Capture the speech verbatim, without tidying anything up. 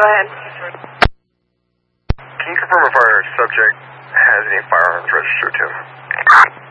go ahead. Can you confirm if our subject has any firearms registered to him?